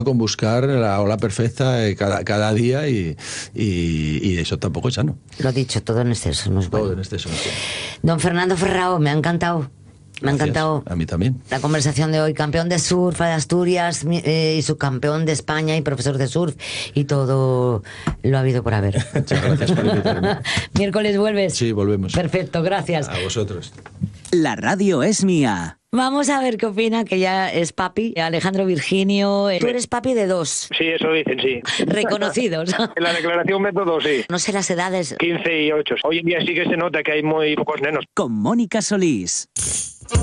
con buscar la ola perfecta cada día y eso tampoco es sano. Lo dicho, todo en exceso no es bueno. Todo en exceso. Don Fernando Ferrao, me ha encantado. Me ha encantado. A mí también. La conversación de hoy, campeón de surf de Asturias y subcampeón de España y profesor de surf y todo lo habido por haber. Muchas gracias por invitarme. ¿Miércoles vuelves? Sí, volvemos. Perfecto, gracias. A vosotros. La radio es mía. Vamos a ver qué opina, que ya es papi, Alejandro Virginio. Tú eres papi de 2. Sí, eso dicen, sí. Reconocidos. En la declaración meto 2, sí. No sé las edades. 15 y 8. Hoy en día sí que se nota que hay muy pocos nenos. Con Mónica Solís.